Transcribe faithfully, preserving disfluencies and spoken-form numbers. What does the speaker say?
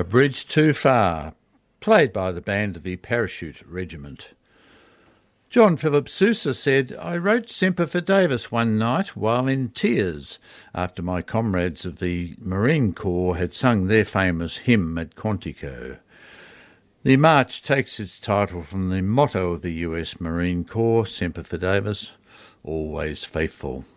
A Bridge Too Far, played by the band of the Parachute Regiment. John Philip Sousa said, I wrote Semper Fidelis one night while in tears after my comrades of the Marine Corps had sung their famous hymn at Quantico. The march takes its title from the motto of the U S Marine Corps, Semper Fidelis, always faithful.